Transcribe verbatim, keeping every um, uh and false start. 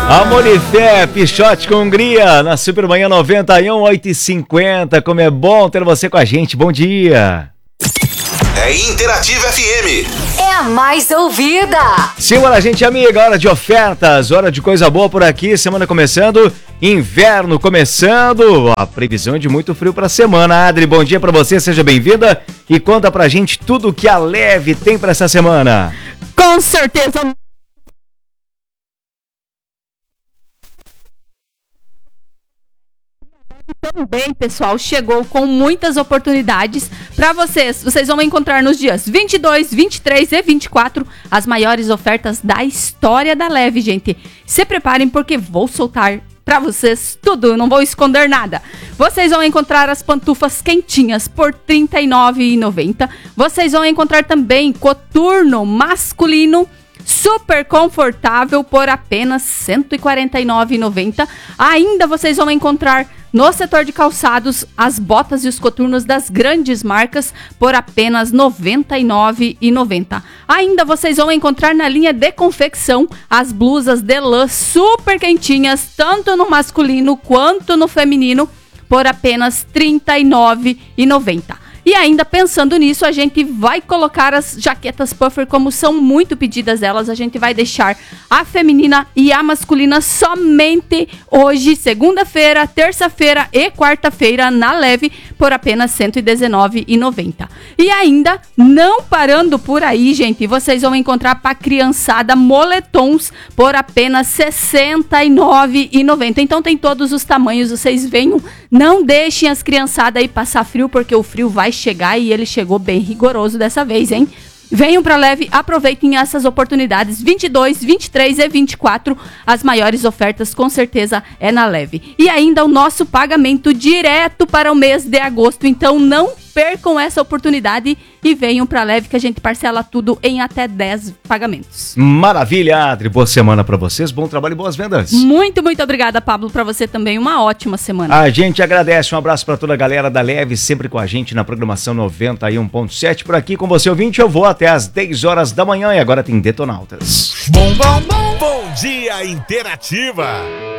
Amor e Fé, Pichote com Hungria, na Supermanhã noventa e um, oito e cinquenta. Como é bom ter você com a gente. Bom dia. É Interativa F M. É a mais ouvida. Simbora, gente amiga, hora de ofertas, hora de coisa boa por aqui. Semana começando, inverno começando. A previsão é de muito frio pra semana. Adri, bom dia pra você, seja bem-vinda. E conta pra gente tudo que a Leve tem pra essa semana. Com certeza. Também, pessoal, chegou com muitas oportunidades para vocês. Vocês vão encontrar nos dias vinte e dois, vinte e três e vinte e quatro as maiores ofertas da história da Leve, gente. Se preparem porque vou soltar para vocês tudo, não vou esconder nada. Vocês vão encontrar as pantufas quentinhas por trinta e nove reais e noventa centavos. Vocês vão encontrar também coturno masculino super confortável por apenas cento e quarenta e nove reais e noventa centavos. Ainda vocês vão encontrar no setor de calçados as botas e os coturnos das grandes marcas por apenas noventa e nove reais e noventa centavos. Ainda vocês vão encontrar na linha de confecção as blusas de lã super quentinhas, tanto no masculino quanto no feminino, por apenas trinta e nove reais e noventa centavos. E ainda pensando nisso, a gente vai colocar as jaquetas puffer, como são muito pedidas elas, a gente vai deixar a feminina e a masculina somente hoje, segunda-feira, terça-feira e quarta-feira na Leve por apenas cento e dezenove reais e noventa centavos. E ainda, não parando por aí, gente, vocês vão encontrar para criançada moletons por apenas sessenta e nove reais e noventa centavos. Então tem todos os tamanhos, vocês venham, não deixem as criançadas aí passar frio, porque o frio vai chegar e ele chegou bem rigoroso dessa vez, hein? Venham pra Leve, aproveitem essas oportunidades. vinte e dois, vinte e três e vinte e quatro, as maiores ofertas com certeza é na Leve. E ainda o nosso pagamento direto para o mês de agosto, então não percam essa oportunidade e venham pra Leve que a gente parcela tudo em até dez pagamentos. Maravilha, Adri, boa semana pra vocês, bom trabalho e boas vendas. Muito, muito obrigada, Pablo, pra você também, uma ótima semana. A gente agradece, um abraço pra toda a galera da Leve, sempre com a gente na programação noventa e um ponto sete, por aqui com você ouvinte, eu vou até às dez horas da manhã e agora tem Detonautas. Bom, bom, bom, bom dia Interativa.